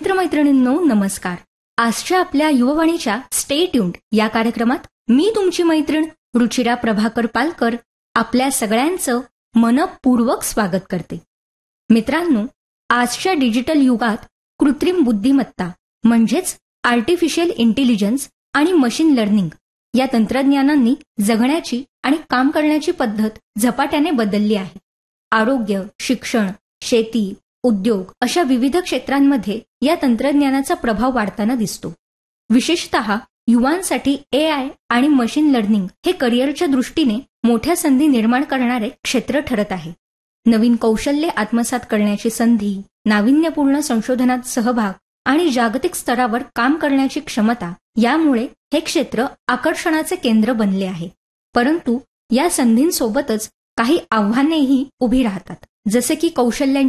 मित्रमैत्रिणींनो नमस्कार. आजच्या आपल्या युववाणीच्या स्टे ट्यून्ड या कार्यक्रमात मी तुमची मैत्रीण रुचिरा प्रभाकर पालकर आपल्या सगळ्यांचं मनपूर्वक स्वागत करते. मित्रांनो, आजच्या डिजिटल युगात कृत्रिम बुद्धिमत्ता म्हणजेच आर्टिफिशियल इंटेलिजन्स आणि मशीन लर्निंग या तंत्रज्ञानांनी जगण्याची आणि काम करण्याची पद्धत झपाट्याने बदलली आहे. आरोग्य, शिक्षण, शेती, उद्योग अशा विविध क्षेत्रांमध्ये या तंत्रज्ञानाचा प्रभाव वाढताना दिसतो. विशेषतः युवांसाठी AI आणि मशीन लर्निंग हे करिअरच्या दृष्टीने मोठ्या संधी निर्माण करणारे क्षेत्र ठरत आहे. नवीन कौशल्ये आत्मसात करण्याची संधी, नाविन्यपूर्ण संशोधनात सहभाग आणि जागतिक स्तरावर काम करण्याची क्षमता यामुळे हे क्षेत्र आकर्षणाचे केंद्र बनले आहे. परंतु या संधींसोबतच काही आव्हानेही उभी राहतात, जसे की कौशल्यांची